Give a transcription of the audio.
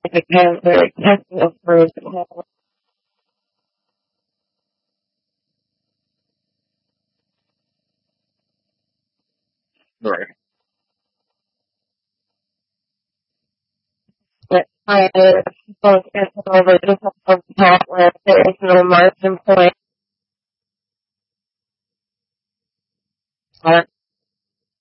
again, very technical for Right. but I both get over just on top where there is no margin point.